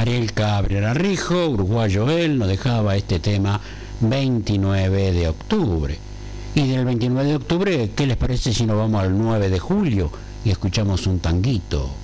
Ariel Cabrera Rijo, uruguayo él, nos dejaba este tema 29 de octubre. Y del 29 de octubre, ¿qué les parece si nos vamos al 9 de julio y escuchamos un tanguito?